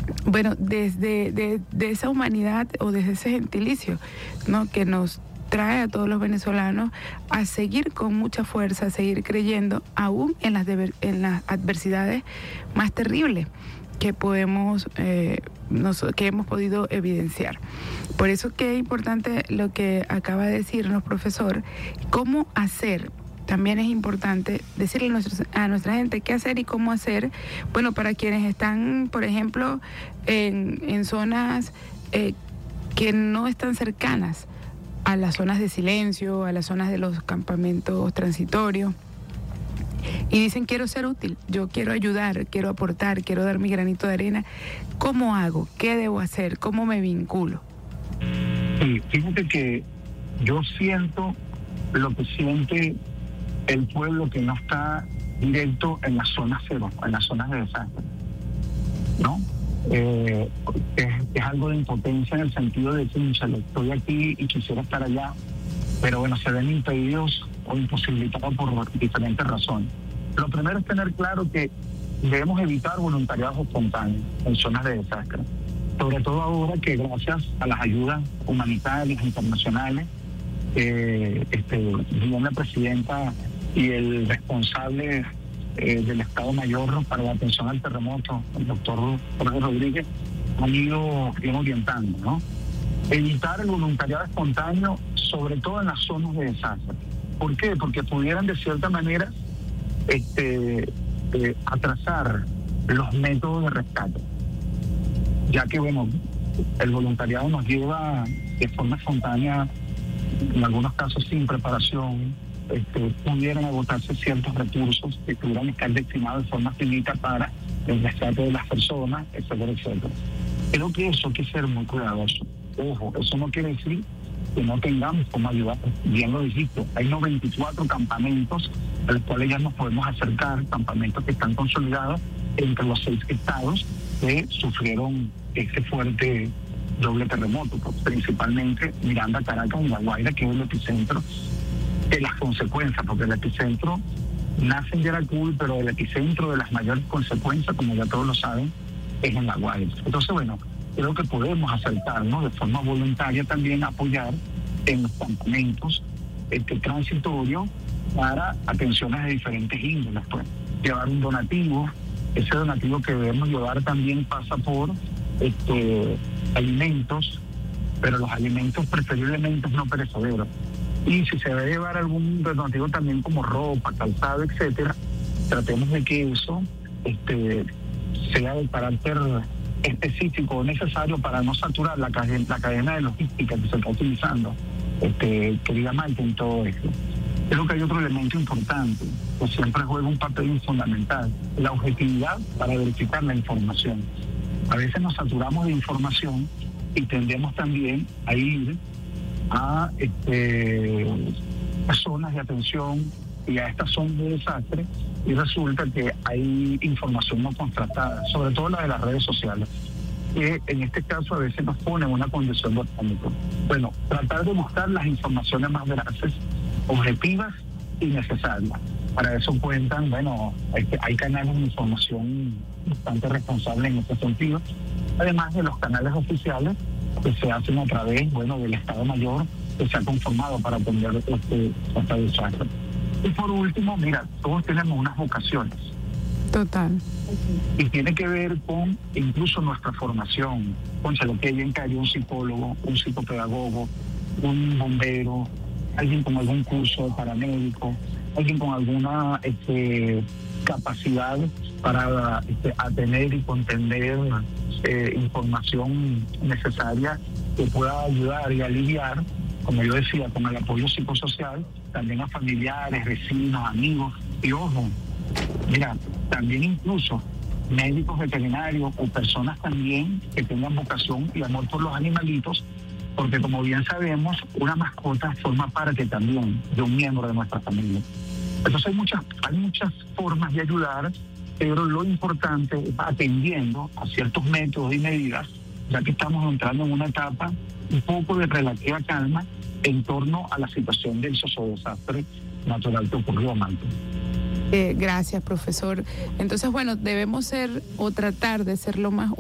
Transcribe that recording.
bueno, desde de esa humanidad o desde ese gentilicio, ¿no?, que nos trae a todos los venezolanos a seguir con mucha fuerza, a seguir creyendo aún en las adversidades más terribles que que hemos podido evidenciar. Por eso que es importante lo que acaba de decirnos, profesor, cómo hacer. También es importante decirle a nuestra gente qué hacer y cómo hacer, bueno, para quienes están, por ejemplo, en zonas que no están cercanas a las zonas de silencio, a las zonas de los campamentos transitorios, y dicen: quiero ser útil, yo quiero ayudar, quiero aportar, quiero dar mi granito de arena. ¿Cómo hago? ¿Qué debo hacer? ¿Cómo me vinculo? Sí, fíjate que yo siento lo que siente el pueblo que no está directo en las zonas cero, en las zonas de desastre, ¿no? Es algo de impotencia en el sentido de que estoy aquí y quisiera estar allá, pero bueno, se ven impedidos o imposibilitados por diferentes razones. Lo primero es tener claro que debemos evitar voluntariados espontáneos en zonas de desastre, sobre todo ahora que gracias a las ayudas humanitarias internacionales, la presidenta y el responsable del Estado Mayor para la atención al terremoto, el doctor Jorge Rodríguez, han ido bien orientando, ¿no? Evitar el voluntariado espontáneo, sobre todo en las zonas de desastre. ¿Por qué? Porque pudieran de cierta manera atrasar los métodos de rescate, ya que, bueno, el voluntariado nos lleva de forma espontánea, en algunos casos sin preparación, pudieran agotarse ciertos recursos que pudieran estar destinados de forma finita para el rescate de las personas, etcétera, etcétera. Creo que eso hay que ser muy cuidadoso. Ojo, eso no quiere decir que no tengamos cómo ayudar. Bien lo dijiste, hay 94 campamentos a los cuales ya nos podemos acercar, campamentos que están consolidados entre los 6 estados que sufrieron este fuerte doble terremoto, principalmente Miranda, Caracas y La Guaira, que es el epicentro de las consecuencias, porque el epicentro nace en Yaracuy, pero el epicentro de las mayores consecuencias, como ya todos lo saben, es en La Guaira. Entonces, bueno, creo que podemos acercarnos de forma voluntaria también a apoyar en los campamentos transitorios para atenciones de diferentes índoles, pues llevar un donativo. Ese donativo que debemos llevar también pasa por alimentos, pero los alimentos preferiblemente no perecederos. Y si se debe llevar algún donativo también como ropa, calzado, etcétera, tratemos de que eso sea de carácter específico o necesario para no saturar la cadena de logística que se está utilizando, querida Maite, en todo esto. Creo que hay otro elemento importante que siempre juega un papel fundamental: la objetividad para verificar la información. A veces nos saturamos de información y tendemos también a ir a zonas de atención y a estas zonas de desastre, y resulta que hay información no contrastada, sobre todo la de las redes sociales, que en este caso a veces nos pone en una condición de pánico. Bueno, tratar de buscar las informaciones más veraces, objetivas y necesarias. Para eso cuentan, bueno, hay canales de información bastante responsables en este sentido, además de los canales oficiales que se hacen a través, bueno, del Estado Mayor que se ha conformado para atender esta desastre. Y por último, mira, todos tenemos unas vocaciones. Total. Y tiene que ver con incluso nuestra formación. Lo que bien que haya un psicólogo, un psicopedagogo, un bombero, alguien con algún curso de paramédico, alguien con alguna capacidad para atender y contender información necesaria que pueda ayudar y aliviar, como yo decía, con el apoyo psicosocial, también a familiares, vecinos, amigos. Y ojo, mira, también incluso médicos veterinarios o personas también que tengan vocación y amor por los animalitos, porque como bien sabemos, una mascota forma parte también de un miembro de nuestra familia. Entonces hay muchas formas de ayudar, pero lo importante es atendiendo a ciertos métodos y medidas, ya que estamos entrando en una etapa un poco de relativa calma en torno a la situación del sosodesastre natural que ocurrió, Maite. Gracias, profesor. Entonces, bueno, debemos ser o tratar de ser lo más